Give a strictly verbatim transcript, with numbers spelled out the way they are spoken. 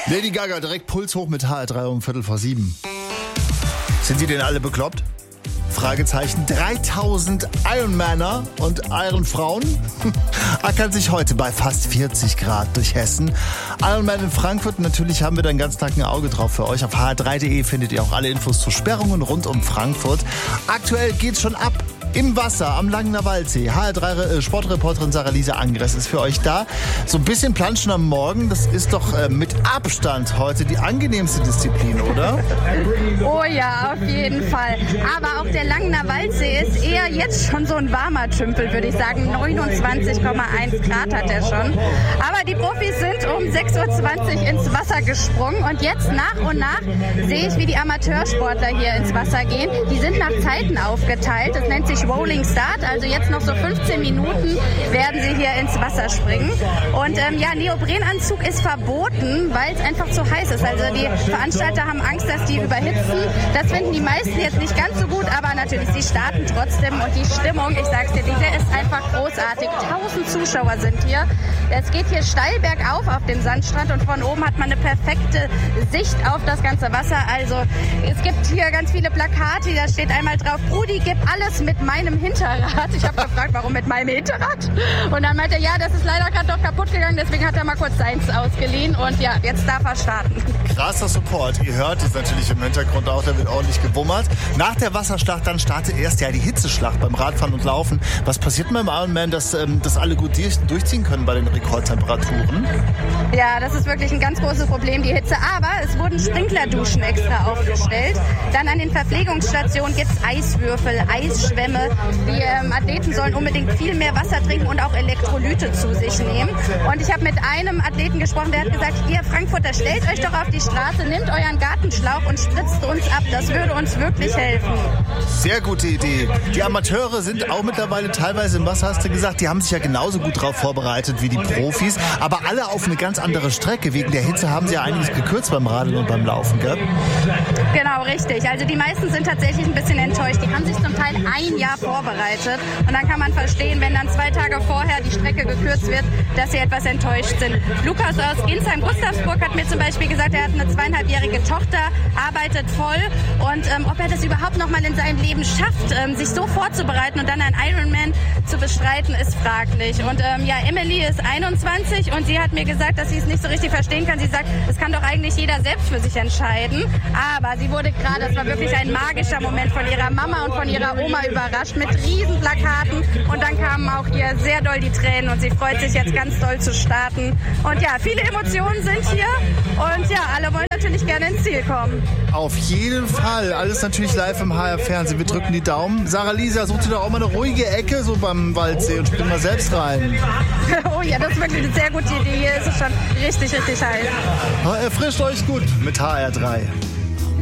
Lady Gaga, direkt Puls hoch mit H R drei um Viertel vor sieben. Sind Sie denn alle bekloppt? Fragezeichen. dreitausend Ironmänner und Ironfrauen ackern sich heute bei fast vierzig Grad durch Hessen. Ironman in Frankfurt, natürlich haben wir da den ganzen Tag ein Auge drauf für euch. Auf h r drei punkt d e findet ihr auch alle Infos zu Sperrungen rund um Frankfurt. Aktuell geht's schon ab. Im Wasser am Langener Waldsee. H R drei Sportreporterin Sarah-Lisa Angres ist für euch da. So ein bisschen Planschen am Morgen, das ist doch äh, mit Abstand heute die angenehmste Disziplin, oder? Oh ja, auf jeden Fall. Aber auch der Langener Waldsee ist eher jetzt schon so ein warmer Tümpel, würde ich sagen. neunundzwanzig Komma eins Grad hat er schon. Aber die Profis sind um sechs Uhr zwanzig ins Wasser gesprungen. Und jetzt nach und nach sehe ich, wie die Amateursportler hier ins Wasser gehen. Die sind nach Zeiten aufgeteilt. Das nennt sich Rolling Start, also jetzt noch so fünfzehn Minuten werden sie hier ins Wasser springen. Und ähm, ja, Neoprenanzug ist verboten, weil es einfach zu heiß ist. Also die Veranstalter haben Angst, dass die überhitzen. Das finden die meisten jetzt nicht ganz so gut, aber natürlich, sie starten trotzdem. Und die Stimmung, ich sag's dir, die ist einfach großartig. Tausend Zuschauer sind hier. Es geht hier steil bergauf auf dem Sandstrand und von oben hat man eine perfekte Sicht auf das ganze Wasser. Also es gibt hier ganz viele Plakate, da steht einmal drauf, Brudi, gib alles mit meinem Hinterrad. Ich habe gefragt, warum mit meinem Hinterrad? Und dann meinte er, ja, das ist leider gerade doch kaputt gegangen, deswegen hat er mal kurz seins ausgeliehen und ja, jetzt darf er starten. Krasser Support. Ihr hört es natürlich im Hintergrund auch, da wird ordentlich gewummert. Nach der Wasserschlacht dann startet erst ja die Hitzeschlacht beim Radfahren und Laufen. Was passiert beim Ironman, dass ähm, das alle gut durchziehen können bei den Rekordtemperaturen? Ja, das ist wirklich ein ganz großes Problem, die Hitze. Aber es wurden Sprinklerduschen extra aufgestellt. Dann an den Verpflegungsstationen gibt es Eiswürfel, Eisschwämme. Die ähm, Athleten sollen unbedingt viel mehr Wasser trinken und auch Elektrolyte zu sich nehmen. Und ich habe mit einem Athleten gesprochen, der hat gesagt, ihr Frankfurter, stellt euch doch auf die Straße, nehmt euren Gartenschlauch und spritzt uns ab. Das würde uns wirklich helfen. Sehr gute Idee. Die Amateure sind auch mittlerweile teilweise im Wasser, hast du gesagt. Die haben sich ja genauso gut darauf vorbereitet wie die Profis. Aber alle auf eine ganz andere Strecke. Wegen der Hitze haben sie ja einiges gekürzt beim Radeln und beim Laufen, gell? Genau, richtig. Also die meisten sind tatsächlich ein bisschen enttäuscht. Die haben sich zum Teil ein Jahr vorbereitet. Und dann kann man verstehen, wenn dann zwei Tage vorher die Strecke gekürzt wird, dass sie etwas enttäuscht sind. Lukas aus Ginsheim-Gustavsburg hat mir zum Beispiel gesagt, er hat eine zweieinhalbjährige Tochter, arbeitet voll. Und ähm, ob er das überhaupt noch mal in seinem Leben schafft, ähm, sich so vorzubereiten und dann einen Ironman zu bestreiten, ist fraglich. Und ähm, ja, Emily ist einundzwanzig und sie hat mir gesagt, dass sie es nicht so richtig verstehen kann. Sie sagt, es kann doch eigentlich jeder selbst für sich entscheiden. Aber sie wurde gerade, es war wirklich ein magischer Moment, von ihrer Mama und von ihrer Oma überrascht mit riesen Plakaten. Und dann kamen auch ihr sehr doll die Tränen und sie freut sich jetzt ganz doll zu starten. Und ja, viele Emotionen sind hier und ja, alle wollen natürlich gerne ins Ziel kommen. Auf jeden Fall. Alles natürlich live im H R-Fernsehen. Wir drücken die Daumen. Sarah-Lisa, sucht ihr doch auch mal eine ruhige Ecke so beim Waldsee und springt mal selbst rein. Oh ja, das ist wirklich eine sehr gute Idee. Hier ist es schon richtig, richtig heiß. Erfrischt euch gut mit H R drei.